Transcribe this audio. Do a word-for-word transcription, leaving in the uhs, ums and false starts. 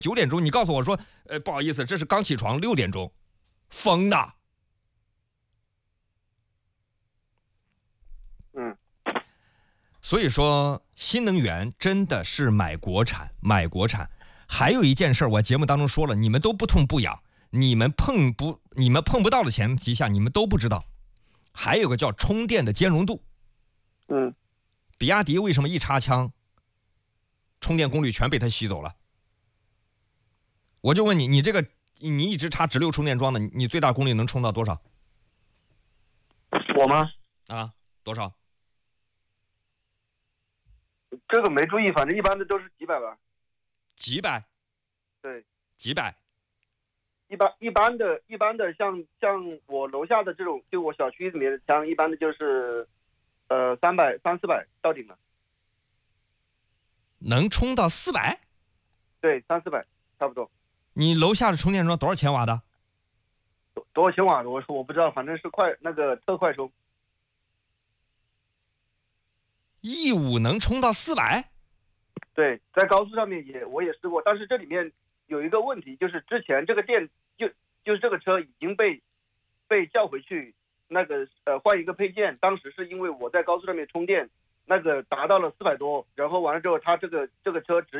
九点钟，你告诉我说，呃，不好意思，这是刚起床，六点钟，疯的。 嗯， 所以说，新能源真的是买国产，买国产。还有一件事，我节目当中说了，你们都不痛不痒，你们碰不，你们碰不到的前提下，你们都不知道。还有个叫充电的兼容度。 嗯， 比亚迪为什么一插枪，充电功率全被它吸走了？我就问你，你这个你一直插直流充电桩的，你最大功率能充到多少？ 我吗？ 啊，多少？ 这个没注意，反正一般的都是几百吧。 几百？ 对， 几百？ 一般一般的一般的像像我楼下的这种，就我小区里面的枪，一般的就是呃三百三四百到顶了。 能充到四百？ 对，三四百差不多。 你楼下的充电桩多少千瓦的？ 多多少千瓦的？我说我不知道，反正是快那个特快充。 一五能充到四百？ 对，在高速上面也我也试过，但是这里面有一个问题，就是之前这个电就就是这个车已经被被叫回去，那个呃换一个配件，当时是因为我在高速上面充电，那个达到了四百多，然后完了之后，它这个这个车直